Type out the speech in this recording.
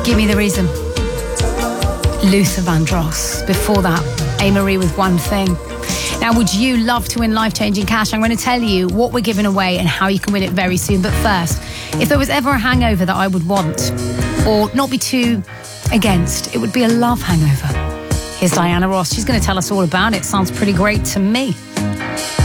Give Me the Reason. Luther Vandross. Before that, A-Marie with One Thing. Now, would you love to win life-changing cash? I'm going to tell you what we're giving away and how you can win it very soon. But first, if there was ever a hangover that I would want or not be too against, it would be a love hangover. Here's Diana Ross. She's going to tell us all about it. Sounds pretty great to me.